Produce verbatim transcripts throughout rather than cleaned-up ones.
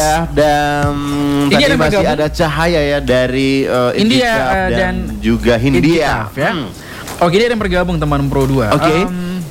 ya, dan ini tadi ada masih bergabung. ada Cahaya ya dari uh, India Indicaf uh, dan, dan juga Hindia. Indicaf, ya. Hmm. Oke, dia yang bergabung teman Pro dua. Oke. Um,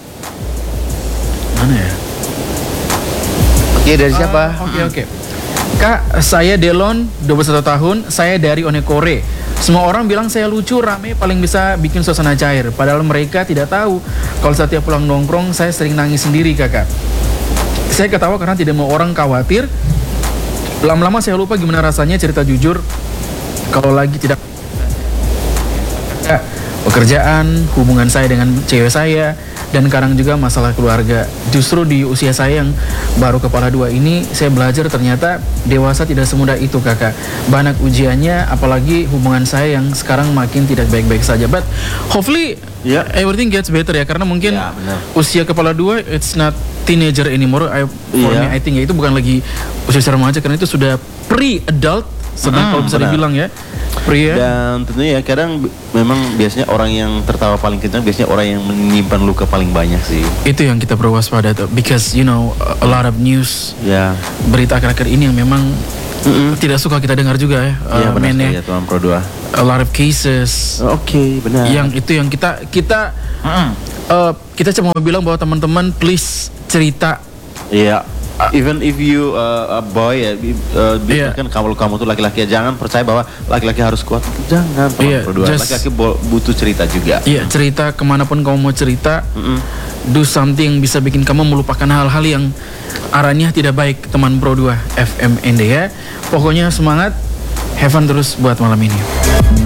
mana ya? Oke, dari siapa? Uh, Oke, oke. Kak, saya Delon, dua puluh satu tahun, saya dari Onekore. Semua orang bilang saya lucu, rame, paling bisa bikin suasana cair. Padahal mereka tidak tahu kalau setiap pulang nongkrong saya sering nangis sendiri, kakak. Saya ketawa karena tidak mau orang khawatir. Lama-lama saya lupa gimana rasanya cerita jujur kalau lagi tidak pekerjaan, hubungan saya dengan cewek saya, dan kadang juga masalah keluarga. Justru di usia saya yang baru kepala dua ini, saya belajar ternyata dewasa tidak semudah itu, kakak. Banyak ujiannya, apalagi hubungan saya yang sekarang makin tidak baik-baik saja. But hopefully Yeah. everything gets better ya, karena mungkin Ya, benar. usia kepala dua, it's not teenager anymore. I, for Iya. me, I think ya, itu bukan lagi usia remaja, karena itu sudah pre-adult, sedang Hmm, kalau bisa benar. dibilang ya, pre ya. Dan tentunya ya kadang b- memang biasanya orang yang tertawa paling kencang biasanya orang yang menyimpan luka paling banyak sih. Itu yang kita perlu waspada tuh, because you know a lot of news, Ya. berita akhir-akhir ini yang memang Mm-mm. tidak suka kita dengar juga ya, Iya uh, benar men, sekali ya. ya Tuan Pro dua. A lot of cases, Oke, benar. yang itu yang kita kita uh, kita cuma mau bilang bahwa teman-teman please cerita. Iya. Even if you uh, a boy ya, uh, Iya. kan kalau kamu tuh laki-laki ya, jangan percaya bahwa laki-laki harus kuat. Jangan, Tuan Iya, Pro dua. just- Laki-laki bo- butuh cerita juga. Iya, cerita kemanapun kamu mau cerita. Mm-mm. Do something yang bisa bikin kamu melupakan hal-hal yang arahnya tidak baik, teman Pro dua F M N D ya. Pokoknya semangat, have fun terus buat malam ini.